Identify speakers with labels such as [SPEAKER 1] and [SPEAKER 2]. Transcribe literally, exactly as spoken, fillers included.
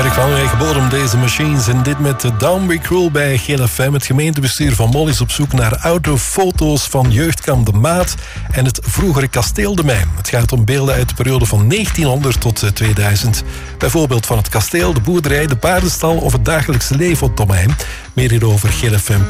[SPEAKER 1] werk van Rijke Bodem, deze machines. En dit met de Down Be Cruel bij G L F M. Het gemeentebestuur van Mol is op zoek naar autofoto's van jeugdkamp De Maat en het vroegere kasteel De Mijn. Het gaat om beelden uit de periode van negentienhonderd tot tweeduizend. Bijvoorbeeld van het kasteel, de boerderij, de paardenstal of het dagelijkse leven op Domein. Meer hierover G L F M.